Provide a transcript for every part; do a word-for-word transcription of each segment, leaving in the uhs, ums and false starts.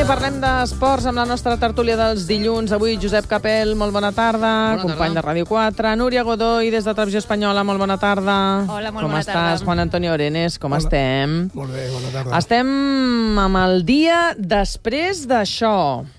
parlem d'esports amb la nostra tertúlia dels dilluns. Avui Josep Capel, molt bona tarda, bona company tarda. de Ràdio quatre. Núria Godoy, des de Televisió Espanyola, molt bona tarda. Hola, molt com bona estàs? tarda. Juan Antonio Orenes, com Hola. estem? Molt bé, bona tarda. Estem amb el dia després d'això.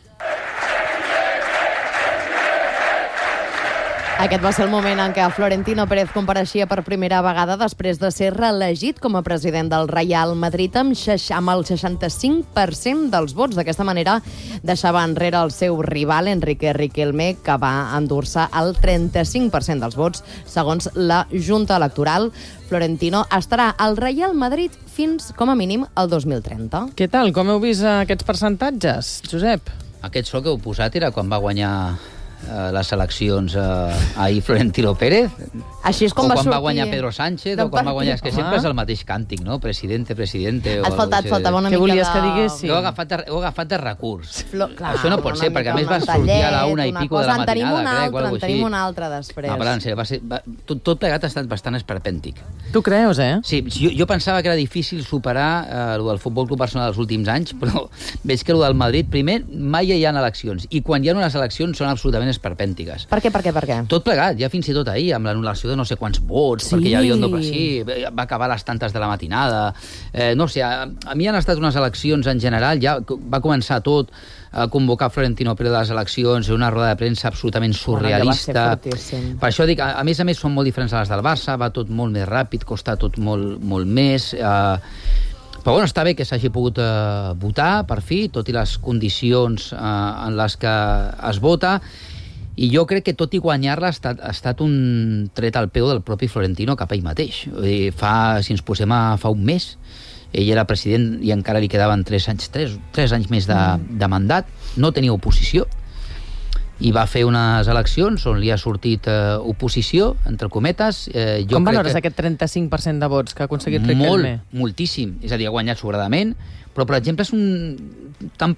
Aquest va ser el moment en què Florentino Pérez compareixia per primera vegada després de ser reelegit com a president del Real Madrid amb, xeix amb el seixanta-cinc per cent dels vots. D'aquesta manera deixava enrere el seu rival, Enrique Riquelme, que va endur-se el trenta-cinc per cent dels vots, segons la Junta Electoral. Florentino estarà al Real Madrid fins, com a mínim, el dos mil trenta. Què tal? Com heu vist aquests percentatges, Josep? Aquest sol que heu posat era quan va guanyar eh, les eleccions eh, ahir Florentino Pérez? Així és com o va quan sortir va guanyar Pedro Sánchez, o quan va guanyar... És que Home. sempre és el mateix càntic, no? Presidente, presidente... o Has faltat, algo així. faltava una Què mica volies de... que diguéssim? Heu agafat, de, heu agafat de recurs. Flo... Clar, Això no pot una ser, perquè a mica més va un sortir a la mantellet, una i una pico de la cosa. En tenim matinada, una crec, o altra, algo en tenim així. una altra després. No, però en sèrio, va ser, va, tot, tot plegat ha estat bastant esperpèntic. Tu creus, eh? Sí, jo, jo pensava que era difícil superar eh, el del Futbol Club Barcelona dels últims anys, però veig que el del Madrid, primer, mai hi ha eleccions, i quan hi ha unes eleccions són absolutament esperpèntiques. Per què, per què, per què? Tot plegat, ja fins i tot ahir, amb l'anul·lació de no sé quants vots, Sí. perquè hi havia un doble sí, va acabar a les tantes de la matinada. Eh, no sé, a, a mi han estat unes eleccions en general, ja va començar tot a convocar Florentino Pérez de les eleccions, una roda de premsa absolutament surrealista. Allò va ser fortíssim. Per això dic, a, a més a més són molt diferents a les del Barça, va tot molt més ràpid, costa tot molt, molt més... Eh, però bueno, està bé que s'hagi pogut eh, votar, per fi, tot i les condicions eh, en les que es vota, i jo crec que tot i guanyar-la ha estat, ha estat un tret al peu del propi Florentino cap a ell mateix. Vull dir, fa, si ens posem a fa un mes, ell era president i encara li quedaven tres anys, tres, tres anys més de, de mandat, no tenia oposició, i va fer unes eleccions on li ha sortit eh, oposició, entre cometes. Eh, jo Com crec valores que... aquest trenta-cinc per cent de vots que ha aconseguit Riquelme? Molt, moltíssim. És a dir, ha guanyat sobradament, però, per exemple, és un... tan